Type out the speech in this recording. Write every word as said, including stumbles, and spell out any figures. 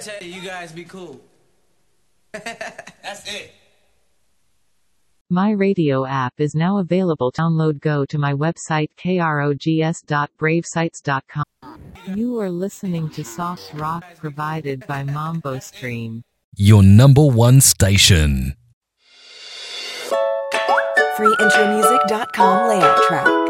tell you, you guys be cool. That's it. My radio app is now available. Download. Go to my website krogs dot brave sites dot com. You are listening to soft rock provided by Mambo Stream. Your number one station. free intro music dot com layout track.